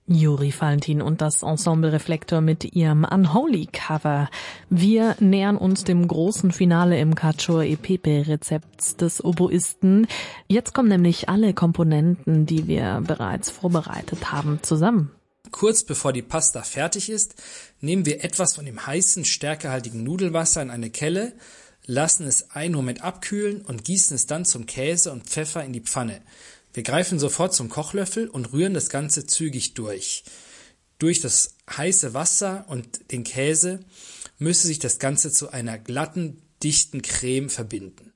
Juri Valentin und das Ensemble Reflektor mit ihrem Unholy Cover. Wir nähern uns dem großen Finale im Cacio e Pepe Rezept des Oboisten. Jetzt kommen nämlich alle Komponenten, die wir bereits vorbereitet haben, zusammen. Kurz bevor die Pasta fertig ist, nehmen wir etwas von dem heißen, stärkehaltigen Nudelwasser in eine Kelle, lassen es einen Moment abkühlen und gießen es dann zum Käse und Pfeffer in die Pfanne. Wir greifen sofort zum Kochlöffel und rühren das Ganze zügig durch. Durch das heiße Wasser und den Käse müsse sich das Ganze zu einer glatten, dichten Creme verbinden.